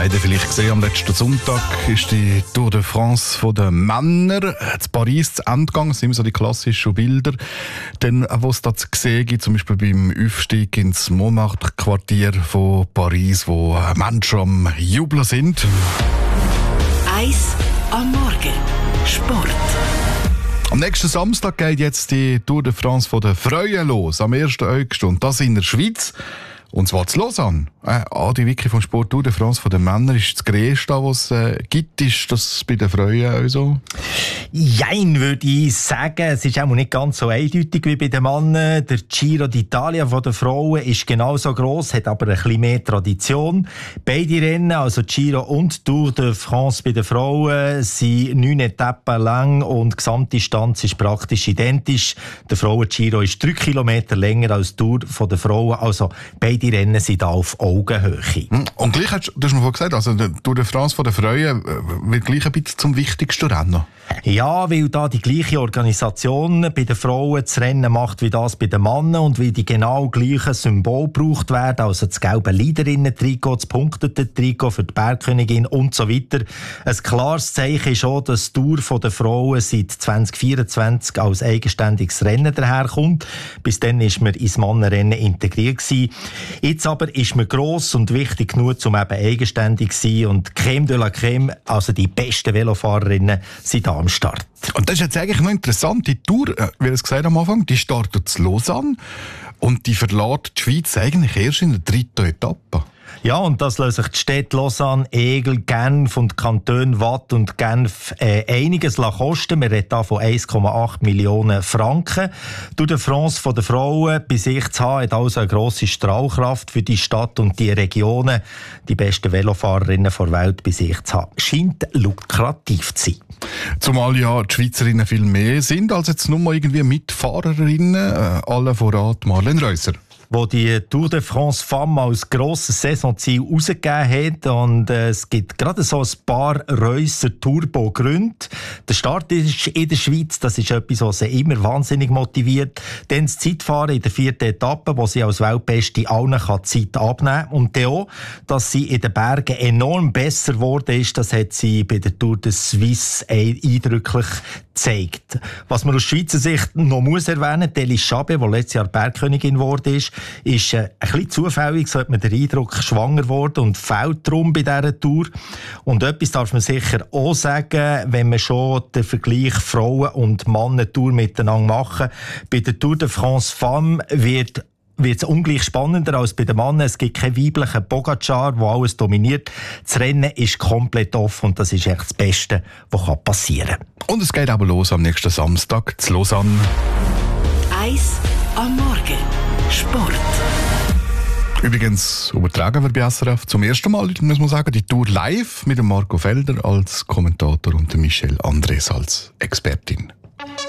Habt ihr vielleicht gesehen, am letzten Sonntag ist die Tour de France der Männer zu Paris zu Ende gegangen. Das sind immer so die klassischen Bilder. Dann, was es da zu sehen gibt, zum Beispiel beim Aufstieg ins Montmartre-Quartier von Paris, wo Menschen am Jubeln sind. Eis am Morgen. Sport. Am nächsten Samstag geht jetzt die Tour de France der Frauen los, am 1. August. Und das in der Schweiz. Und zwar zu Lausanne. Adi Wicki vom Sport Tour de France der Männer ist das Größte, was es gibt. Ist das bei den Frauen auch so? Jein, würde ich sagen. Es ist auch nicht ganz so eindeutig wie bei den Männern. Der Giro d'Italia von den Frauen ist genauso gross, hat aber ein bisschen mehr Tradition. Beide Rennen, also Giro und Tour de France bei den Frauen, sind 9 Etappen lang und die Gesamtdistanz ist praktisch identisch. Der Frauen-Giro ist 3 Kilometer länger als die Tour von den Frauen. Also beide Rennen sind da auf Augenhöhe. Und gleich du hast mir vorhin gesagt, also die Tour de France der Frauen wird gleich ein bisschen zum wichtigsten Rennen. Ja, weil da die gleiche Organisation bei den Frauen das Rennen macht wie das bei den Männern und wie die genau gleichen Symbole gebraucht werden, also das gelbe Leaderinnen-Trikot, das punktete Trikot für die Bergkönigin und so weiter. Ein klares Zeichen ist auch, dass die Tour der Frauen seit 2024 als eigenständiges Rennen daherkommt. Bis dann war man ins Mannenrennen integriert gewesen. Jetzt aber ist man gross und wichtig genug, um eben eigenständig zu sein und Crème de la Crème, also die besten Velofahrerinnen, sind da am Start. Und das ist jetzt eigentlich noch interessant. Die Tour, wie es gesagt am Anfang, die startet zu Lausanne und die verlässt die Schweiz eigentlich erst in der 3. Etappe. Ja, und das lassen sich die Städte Lausanne, Aigle, Genf und die Kantone Waadt und Genf einiges kosten. Wir reden hier von 1,8 Millionen Franken. Tour de France von den Frauen bei sich zu haben, hat also eine grosse Strahlkraft für die Stadt und die Regionen, die besten Velofahrerinnen der Welt bei sich zu haben. Scheint lukrativ zu sein. Zumal ja die Schweizerinnen viel mehr sind als jetzt nur irgendwie Mitfahrerinnen, allen voran Marlene Reusser, wo die Tour de France Femme als grosses Saisonziel rausgegeben hat. Und es gibt gerade so ein paar Reusser-Turbo-Gründe. Der Start ist in der Schweiz, das ist etwas, was sie immer wahnsinnig motiviert. Dann das Zeitfahren in der 4. Etappe, wo sie als Weltbeste allen Zeit abnehmen kann. Und dann auch, dass sie in den Bergen enorm besser geworden ist, das hat sie bei der Tour de Suisse eindrücklich gezeigt. Was man aus Schweizer Sicht noch muss erwähnen, Elis Chabet, die letztes Jahr Bergkönigin geworden ist ein bisschen zufällig, so hat man den Eindruck, schwanger geworden und fehlt darum bei dieser Tour. Und etwas darf man sicher auch sagen, wenn man schon den Vergleich Frauen- und Männer-Tour miteinander machen. Bei der Tour de France Femme wird es ungleich spannender als bei den Männern. Es gibt keinen weiblichen Pogacar, der alles dominiert. Das Rennen ist komplett offen und das ist echt das Beste, was passieren kann. Und es geht aber los am nächsten Samstag zu Lausanne. Eis am Morgen. Sport. Übrigens übertragen wir bei SRF zum ersten Mal, muss man sagen, die Tour live mit dem Marco Felder als Kommentator und der Michelle Andres als Expertin.